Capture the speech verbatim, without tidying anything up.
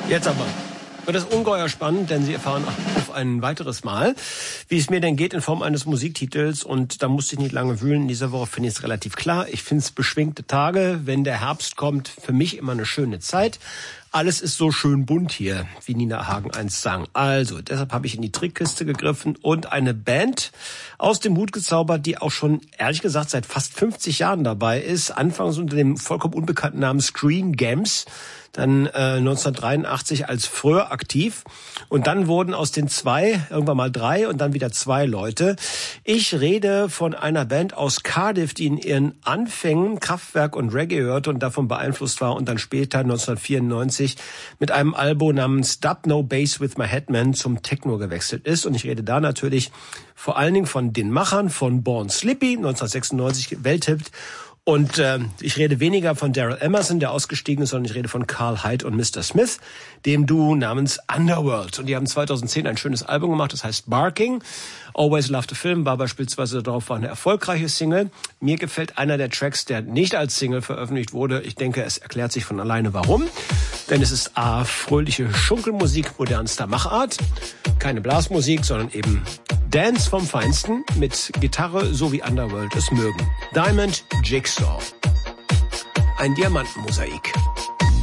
Jetzt aber wird es ungeheuer spannend, denn Sie erfahren auf ein weiteres Mal, wie es mir denn geht in Form eines Musiktitels. Und da musste ich nicht lange wühlen. In dieser Woche finde ich es relativ klar. Ich finde es beschwingte Tage. Wenn der Herbst kommt, für mich immer eine schöne Zeit. Alles ist so schön bunt hier, wie Nina Hagen einst sang. Also, deshalb habe ich in die Trickkiste gegriffen und eine Band aus dem Hut gezaubert, die auch schon, ehrlich gesagt, seit fast fünfzig Jahren dabei ist. Anfangs unter dem vollkommen unbekannten Namen Screen Gems, dann äh, neunzehnhundertdreiundachtzig als Fröhr aktiv. Und dann wurden aus den zwei irgendwann mal drei und dann wieder zwei Leute. Ich rede von einer Band aus Cardiff, die in ihren Anfängen Kraftwerk und Reggae hörte und davon beeinflusst war und dann später neunzehnhundertvierundneunzig mit einem Album namens Dub No Bass with My Headman zum Techno gewechselt ist. Und ich rede da natürlich vor allen Dingen von den Machern von Born Slippy, neunzehnhundertsechsundneunzig Welthit. Und äh, ich rede weniger von Daryl Emerson, der ausgestiegen ist, sondern ich rede von Carl Hyde und Mister Smith, dem Duo namens Underworld. Und die haben zweitausendzehn ein schönes Album gemacht, das heißt Barking. Always Loved the Film war beispielsweise darauf war eine erfolgreiche Single. Mir gefällt einer der Tracks, der nicht als Single veröffentlicht wurde. Ich denke, es erklärt sich von alleine, warum. Denn es ist A, fröhliche Schunkelmusik modernster Machart. Keine Blasmusik, sondern eben Dance vom Feinsten mit Gitarre, so wie Underworld es mögen. Diamond Jigsaw. Ein Diamantenmosaik.